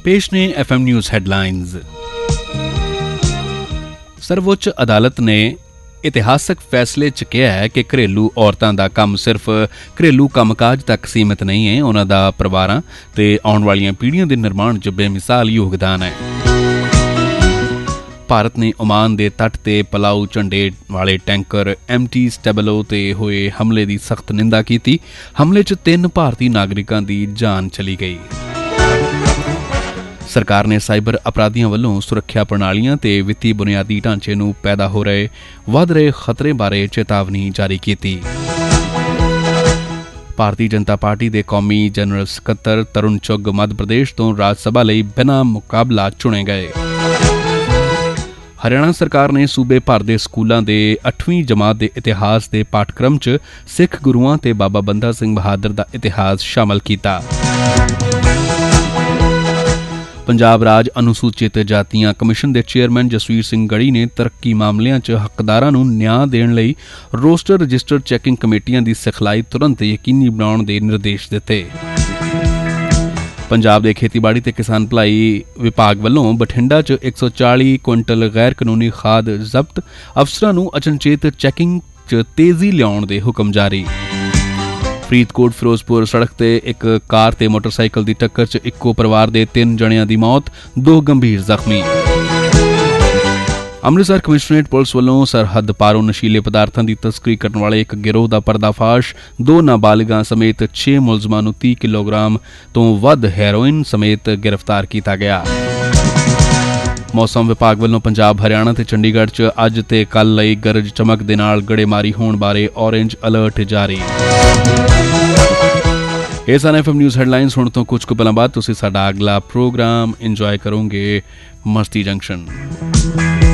पेश ने FM news headlines. सर्वोच्च अदालत ने इतिहासक फैसले च कहा है कि घरेलू औरतां दा काम सिर्फ घरेलू कामकाज तक सीमित नहीं है, उन्हां दा परिवारां ते आउण वालियां पीढ़ियां दे निर्माण च बेमिसाल योगदान है। भारत ने ओमान दे तट ते पलाऊ झंडे वाले टैंकर MT स्टेबलो ते होए हमले दी सख्त निंदा कीती। हमले च 3 भारतीय नागरिकां दी जान चली गई। सरकार ने साइबर अपराधियों वालों सुरक्षा प्रणालियां ते वित्ती बुनियादी ढांचे नूं पैदा हो रहे वध रहे खतरे बारे चेतावनी जारी की। भारतीय जनता पार्टी के कौमी जनरल सकत्तर तरुण चुग मध्य प्रदेश तो राज सभा लई बिना मुकाबला चुने गए। हरियाणा सरकार ने सूबे भर दे स्कूलों के 8वीं जमात के इतिहास के पाठक्रम च सिख गुरुआं ते बाबा बंदा सिंह बहादुर का इतिहास शामिल किया। पंजाब राज अनुसूचित जातियां कमिशन के चेयरमैन जसवीर सिंह गढ़ी ने तरक्की मामलों च हकदारां नूं न्याय देण लई रोस्टर रजिस्टर्ड चैकिंग कमेटियां की सिखलाई तुरंत यकीनी बनाउण दे निर्देश दिते। पंजाब के खेतीबाड़ी ते किसान भलाई विभाग वालों बठिंडा च 140 कुंटल गैर कानूनी खाद जब्त। अफसरां नूं अचनचेत चैकिंग च तेजी लियाउण दे हुकम जारी। फरीदकोट फिरोजपुर सड़क ते एक कार ते मोटरसाइकिल की टक्कर च इक्को परिवार के 3 जणियां दी मौत, 2 गंभीर जख्मी। अमृतसर कमिश्नरेट पुलिस वालों सरहद पारों नशीले पदार्थों की तस्करी करने वाले एक गिरोह का पर्दाफाश। 2 नाबालिगां समेत 6 मुलजमां नूं 30 किलोग्राम तो वध हैरोइन समेत गिरफ्तार किया गया। मौसम विभाग वालों पंजाब हरियाणा ते चंडीगढ़ च अज ते कल लई गरज चमक दे नाल गड़ेमारी होने बारे ऑरेंज अलर्ट जारी। ये सन FM न्यूज़ हैडलाइंस। हुण तो कुछ को पल बाद तुसीं साडा अगला प्रोग्राम इंजॉय करोगे मस्ती जंक्शन।